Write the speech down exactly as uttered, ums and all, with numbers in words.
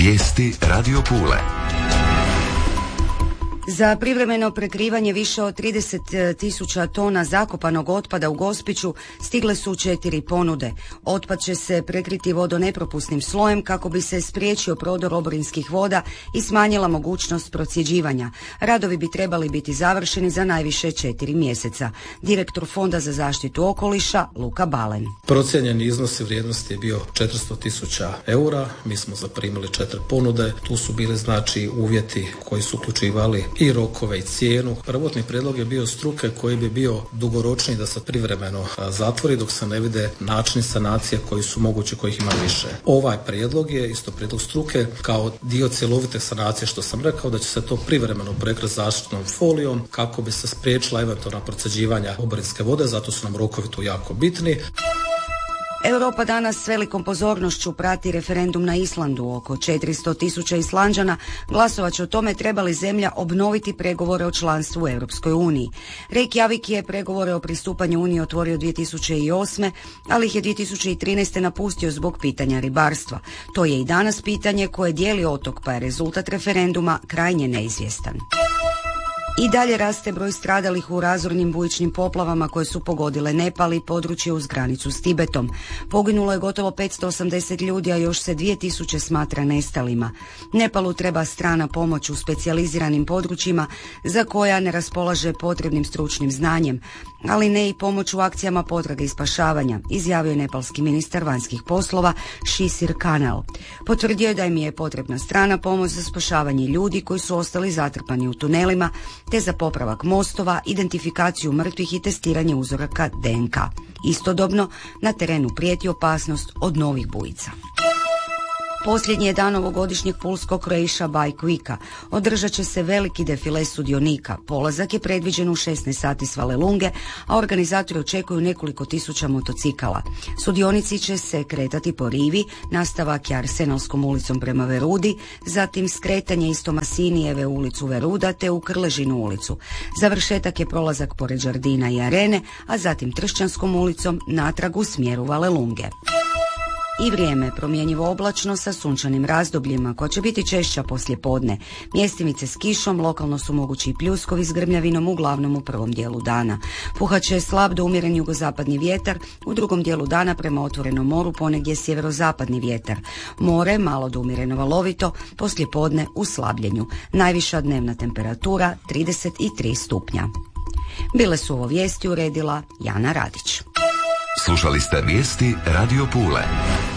Vijesti Radio Pule. Za privremeno prekrivanje više od trideset tisuća tona zakopanog otpada u Gospiću stigle su četiri ponude. Otpad će se prekriti vodonepropusnim slojem kako bi se spriječio prodor oborinskih voda i smanjila mogućnost procjeđivanja. Radovi bi trebali biti završeni za najviše četiri mjeseca. Direktor Fonda za zaštitu okoliša Luka Balen. Procijenjeni iznos vrijednosti je bio četiristo tisuća eura. Mi smo zaprimili četiri ponude. Tu su bili znači uvjeti koji su uključivali i rokove i cijenu. Prvotni prijedlog je bio struke koji bi bio dugoročniji da se privremeno zatvori dok se ne vide načini sanacije koji su mogući, kojih ima više. Ovaj prijedlog je isto prijedlog struke kao dio cjelovite sanacije, što sam rekao da će se to privremeno prekriti zaštitnom folijom kako bi se spriječila eventualna procjeđivanja oborinske vode, zato su nam rokovi tu jako bitni. Europa danas s velikom pozornošću prati referendum na Islandu. Oko četiristo tisuća Islanđana glasovat će o tome treba li zemlja obnoviti pregovore o članstvu u Europskoj uniji. Reykjavik je pregovore o pristupanju Uniji otvorio dvije tisuće osme, ali ih je dvije tisuće trinaeste napustio zbog pitanja ribarstva. To je i danas pitanje koje dijeli otok, pa je rezultat referenduma krajnje neizvjestan. I dalje raste broj stradalih u razornim bujičnim poplavama koje su pogodile Nepal i područje uz granicu s Tibetom. Poginulo je gotovo petsto osamdeset ljudi, a još se dvije tisuće smatra nestalima. Nepalu treba strana pomoć u specijaliziranim područjima za koja ne raspolaže potrebnim stručnim znanjem, ali ne i pomoć u akcijama potrage i spašavanja, izjavio je nepalski ministar vanjskih poslova Shishir Kanal. Potvrdio je da im je potrebna strana pomoć za spašavanje ljudi koji su ostali zatrpani u tunelima, te za popravak mostova, identifikaciju mrtvih i testiranje uzoraka D N K. Istodobno, na terenu prijeti opasnost od novih bujica. Posljednji je dan ovogodišnjeg pulskog Croatia Bike Weeka. Održat će se veliki defile sudionika. Polazak je predviđen u šesnaest sati s Valelunge, a organizatori očekuju nekoliko tisuća motocikala. Sudionici će se kretati po rivi, nastavak je Arsenalskom ulicom prema Verudi, zatim skretanje iz Tomasinijeve ulicu Veruda te u Krležinu ulicu. Završetak je prolazak pored Žardina i Arene, a zatim Tršćanskom ulicom natrag u smjeru Valelunge. I vrijeme promjenjivo oblačno sa sunčanim razdobljima koja će biti češća poslije podne. Mjestimice s kišom, lokalno su mogući i pljuskovi s grmljavinom, uglavnom u prvom dijelu dana. Puhat će slab do umjeren jugozapadni vjetar, u drugom dijelu dana prema otvorenom moru ponegdje sjeverozapadni vjetar. More malo do umjereno valovito, poslije podne u slabljenju. Najviša dnevna temperatura trideset tri stupnja. Bile su ovo vijesti uredila Jana Radić. Slušali ste vijesti Radio Pule.